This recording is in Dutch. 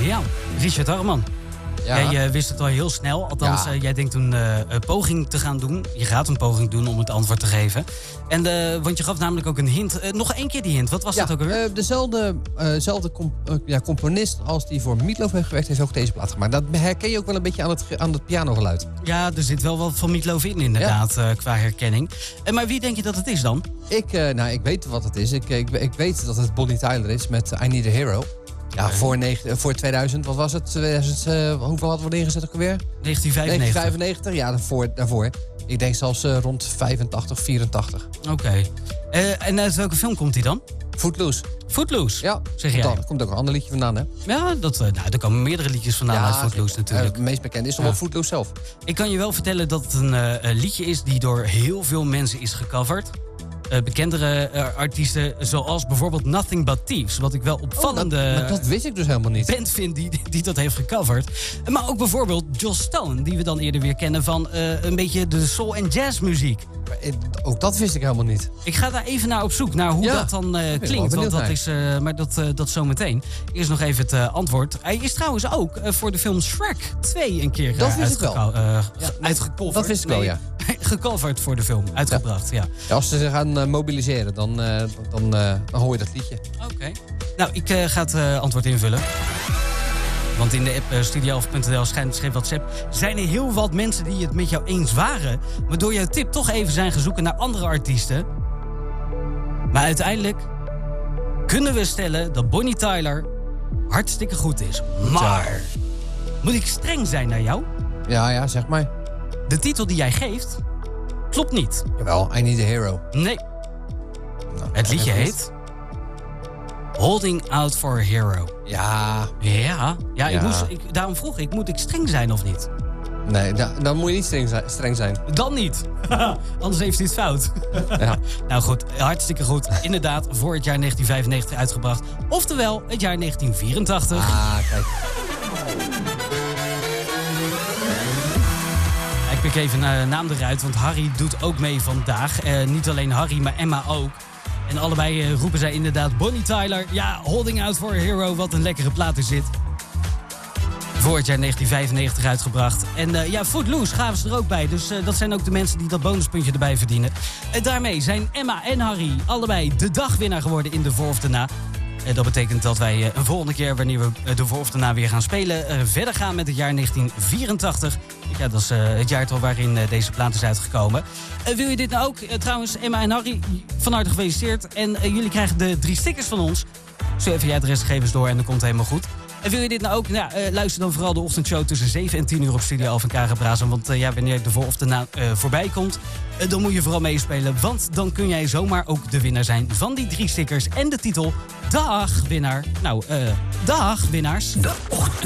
Ja, Richard Harman. Ja. Jij wist het al heel snel. Althans, jij denkt toen een poging te gaan doen. Je gaat een poging doen om het antwoord te geven. Want je gaf namelijk ook een hint. Nog één keer die hint. Wat was dat ook alweer? Dezelfde componist als die voor Meatloaf heeft gewerkt, heeft ook deze plaat gemaakt. Dat herken je ook wel een beetje aan het pianogeluid. Ja, er zit wel wat van Meatloaf in inderdaad, qua herkenning. Maar wie denk je dat het is dan? Ik weet wat het is. Ik weet dat het Bonnie Tyler is met I Need a Hero. Ja, voor 2000, wat was het? Hoeveel hadden we neergezet ook alweer? 1995. Ja, daarvoor. Ik denk zelfs rond 85, 84. Oké. En uit welke film komt hij dan? Footloose. Footloose? Ja, zeg jij. Er komt ook een ander liedje vandaan, hè? Ja, er komen meerdere liedjes vandaan uit Footloose natuurlijk. Het meest bekend is nog wel Footloose zelf. Ik kan je wel vertellen dat het een liedje is die door heel veel mensen is gecoverd. Bekendere artiesten zoals bijvoorbeeld Nothing But Thieves. Wat ik wel opvallende maar dat wist ik dus helemaal niet. Band vind die dat heeft gecoverd. Maar ook bijvoorbeeld Joss Stone, die we dan eerder weer kennen van een beetje de soul- en jazzmuziek. Ook dat wist ik helemaal niet. Ik ga daar even naar op zoek, naar hoe dat dan klinkt. Want dat is, maar dat zometeen. Eerst nog even het antwoord. Hij is trouwens ook voor de film Shrek 2 een keer uitgecoverd. Dat wist ik wel, ja. Gecoverd voor de film, uitgebracht, ja. Als ze gaan mobiliseren, dan hoor je dat liedje. Oké. Nou, ik ga het antwoord invullen. Want in de app studio11.nl/schreef WhatsApp zijn er heel wat mensen die het met jou eens waren. Maar door jouw tip toch even zijn gezoeken naar andere artiesten. Maar uiteindelijk kunnen we stellen dat Bonnie Tyler hartstikke goed is. Maar moet ik streng zijn naar jou? Ja, zeg maar. De titel die jij geeft klopt niet. Jawel, I Need a Hero. Nee. Het liedje heet Holding Out for a Hero. Ja. Daarom vroeg ik, moet ik streng zijn of niet? Nee, dan moet je niet streng zijn. Dan niet. Anders heeft hij het fout. Ja. Nou goed, hartstikke goed. Inderdaad, voor het jaar 1995 uitgebracht. Oftewel, het jaar 1984. Ah, kijk. Ik pik even een naam eruit, want Harry doet ook mee vandaag. Niet alleen Harry, maar Emma ook. En allebei roepen zij inderdaad Bonnie Tyler. Ja, Holding Out for a Hero, wat een lekkere plaat is dit. Voor het jaar 1995 uitgebracht. En Footloose gaven ze er ook bij. Dus dat zijn ook de mensen die dat bonuspuntje erbij verdienen. Daarmee zijn Emma en Harry allebei de dagwinnaar geworden in de voor of daarna. Dat betekent dat wij een volgende keer, wanneer we de voor of daarna weer gaan spelen, verder gaan met het jaar 1984. Ja, dat is het jaartal waarin deze plaat is uitgekomen. Wil je dit nou ook? Trouwens, Emma en Harry, van harte gefeliciteerd. En jullie krijgen de 3 stickers van ons. Zo even jij adresgegevens door en dan komt het helemaal goed. En wil je dit nou ook? Luister dan vooral de ochtendshow tussen 7 en 10 uur op Studio Alphen Kagenbrazen. Want wanneer de voor of daarna voorbij komt, dan moet je vooral meespelen. Want dan kun jij zomaar ook de winnaar zijn van die 3 stickers en de titel Dag Winnaar. Nou, dag winnaars.